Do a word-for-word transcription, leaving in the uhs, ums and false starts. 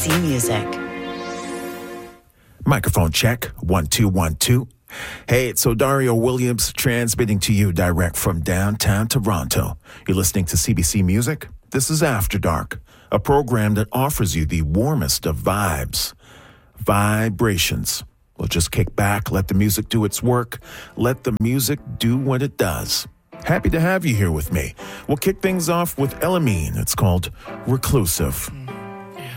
C Music. Microphone check, one, two, one, two. Hey, it's Odario Williams transmitting to you direct from downtown Toronto. You're listening to C B C Music. This is After Dark, a program that offers you the warmest of vibes, vibrations. Well, just kick back, let the music do its work, let the music do what it does. Happy to have you here with me. We'll kick things off with Elamine. It's called Reclusive.